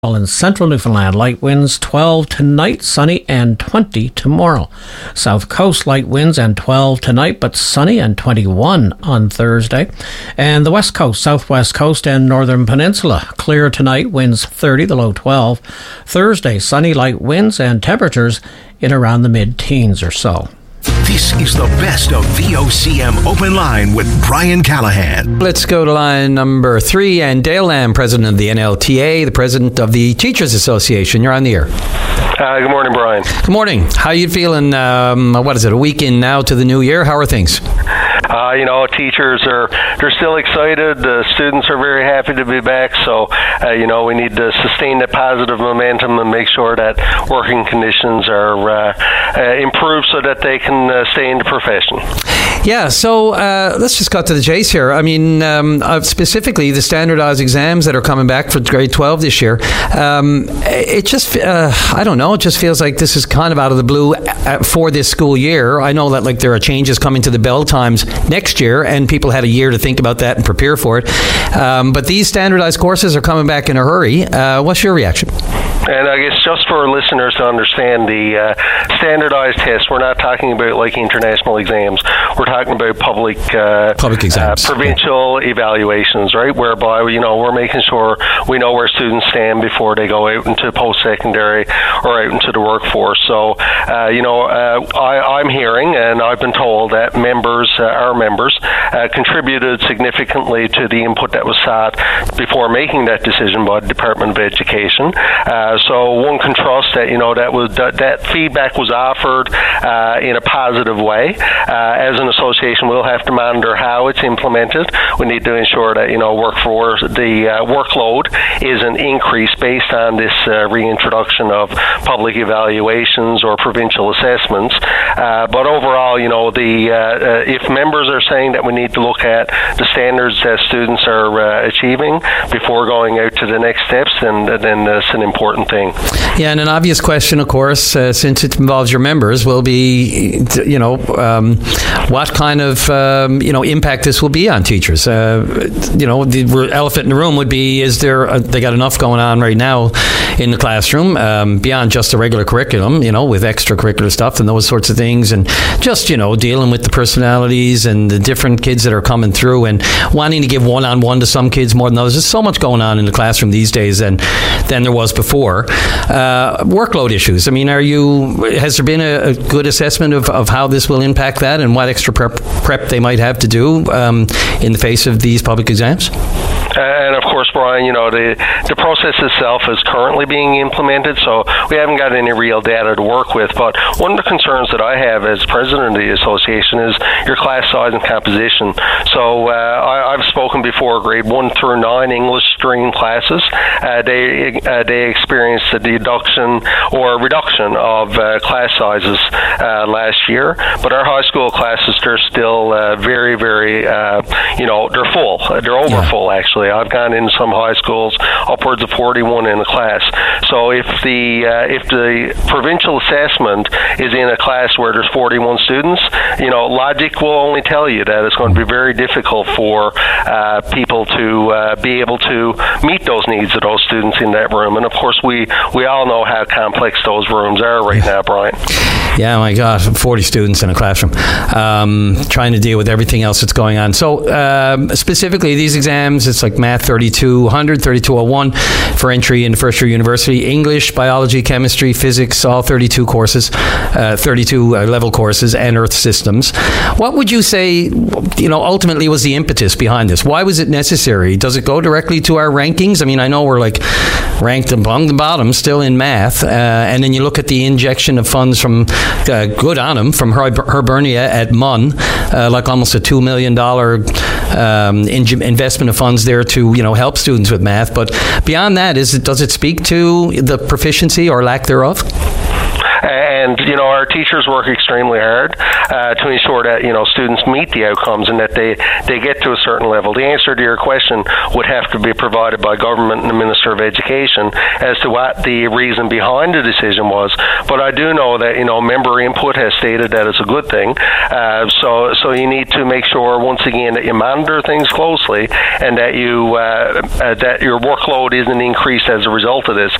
In central Newfoundland, light winds 12 tonight, sunny, and 20 tomorrow. South coast, light winds and 12 tonight, but sunny and 21 on Thursday. And the west coast, southwest coast, and northern peninsula, clear tonight, winds 30, the low 12. Thursday, sunny, light winds, and temperatures in around the mid-teens or so. This is the best of VOCM Open Line with Brian Callahan. Let's go to line number 3. And Dale Lamb, president of the NLTA, the president of the Teachers Association. You're on the air. Good morning, Brian. Good morning. How are you feeling, a week in now to the new year? How are things? Teachers they're still excited. The students are very happy to be back. So, we need to sustain that positive momentum and make sure that working conditions are improved so that they can stay in the profession. Yeah, so let's just cut to the chase here. I mean, specifically the standardized exams that are coming back for grade 12 this year. It just, it just feels like this is kind of out of the blue for this school year. I know that there are changes coming to the bell times next year, and people had a year to think about that and prepare for it. But these standardized courses are coming back in a hurry. What's your reaction? And I guess just for listeners to understand, the standardized tests, we're not talking about international exams. We're talking about public exams, provincial evaluations, right? Whereby we're making sure we know where students stand before they go out into post-secondary or out into the workforce. So, I'm hearing, and I've been told that our members, contributed significantly to the input that was sought before making that decision by the Department of Education. So one can trust that that feedback was offered in a positive way. As an association, we'll have to monitor how it's implemented. We need to ensure that the workload isn't increased based on this reintroduction of public evaluations or provincial assessments. But overall, if members are saying that we need to look at the standards that students are achieving before going out to the next steps, then that's an important thing. Yeah, and an obvious question, of course, since it involves your members, will be, what kind of, impact this will be on teachers. The elephant in the room would be, they got enough going on right now in the classroom, beyond just the regular curriculum, with extracurricular stuff and those sorts of things, and just, dealing with the personalities and the different kids that are coming through and wanting to give one-on-one to some kids more than others. There's so much going on in the classroom these days than there was before. Workload issues. I mean, has there been a good assessment of how this will impact that and what extra prep they might have to do in the face of these public exams? And of course, Brian, the process itself is currently being implemented, so we haven't got any real data to work with. But one of the concerns that I have as president of the association is your class size and composition. So I've spoken before, grade 1 through 9 English stream classes. They experienced a deduction or reduction of class sizes last year. But our high school classes, they're still very, very, they're full. They're overfull, actually. I've gone into some high schools upwards of 41 in a class. So if the provincial assessment is in a class where there's 41 students, logic will only tell you that it's going to be very difficult for people to be able to meet those needs of those students in that room. And of course, we all know how complex those rooms are right now, Brian. Yeah, my God, 40 students in a classroom, trying to deal with everything else that's going on. So specifically, these exams, it's like Math 3200, 3201 for entry into first-year university, English, biology, chemistry, physics, all 32 courses, 32 level courses, and Earth Systems. What would you say, ultimately was the impetus behind this? Why was it necessary? Does it go directly to our rankings? I mean, I know we're ranked among the bottom still in math, and then you look at the injection of funds from good on them from Hibernia at MUN, almost a $2 million investment of funds there to help students with math. But beyond that, does it speak to the proficiency or lack thereof? And, our teachers work extremely hard to ensure that, students meet the outcomes and that they get to a certain level. The answer to your question would have to be provided by government and the Minister of Education as to what the reason behind the decision was. But I do know that, member input has stated that it's a good thing. So you need to make sure, once again, that you monitor things closely and that you that your workload isn't increased as a result of this.